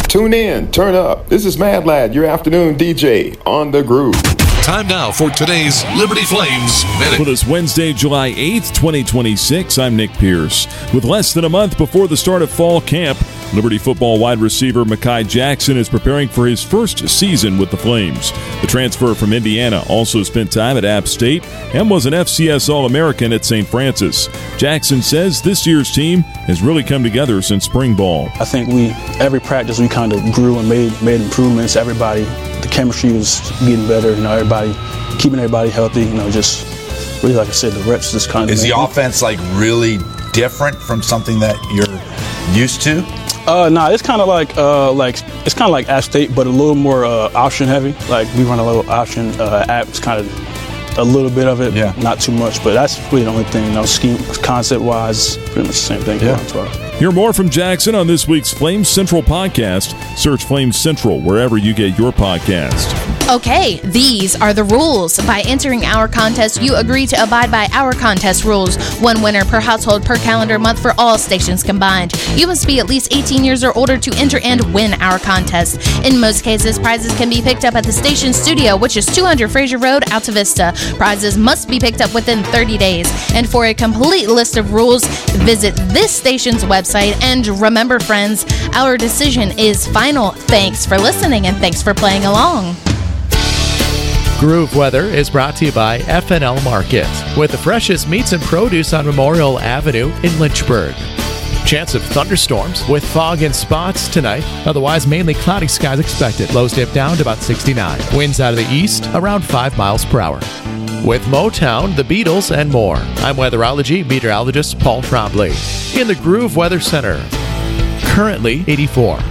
Tune in, turn up. This is Mad Lad, your afternoon DJ on the Groove. Time now for today's Liberty Flames Minute. For this Wednesday, July 8th, 2026, I'm Nick Pierce. With less than a month before the start of fall camp, Liberty football wide receiver Mekhi Jackson is preparing for his first season with the Flames. The transfer from Indiana also spent time at App State and was an FCS All-American at St. Francis. Jackson says this year's team has really come together since spring ball. I think every practice we kind of grew and made improvements. Everybody, the chemistry was getting better. Everybody, keeping everybody healthy. Just really, like I said, the reps just kind of. Is the offense really different from something that you're used to? No, it's kind of like App State, but a little more option heavy. Like we run a little option. App's kind of a little bit of it, not too much. But that's really the only thing. Scheme concept wise, pretty much the same thing. Hear more from Jackson on this week's Flames Central podcast. Search Flames Central wherever you get your podcast. Okay, these are the rules. By entering our contest, you agree to abide by our contest rules. One winner per household per calendar month for all stations combined. You must be at least 18 years or older to enter and win our contest. In most cases, prizes can be picked up at the station studio, which is 200 Fraser Road, Alta Vista. Prizes must be picked up within 30 days. And for a complete list of rules, visit this station's website. And remember, friends, our decision is final. Thanks for listening and thanks for playing along. Groove Weather is brought to you by FNL Market, with the freshest meats and produce on Memorial Avenue in Lynchburg. Chance of thunderstorms with fog and spots tonight. Otherwise, mainly cloudy skies expected. Lows dip down to about 69. Winds out of the east around 5 miles per hour. With Motown, the Beatles, and more. I'm weatherology meteorologist Paul Trombley in the Groove Weather Center. Currently 84.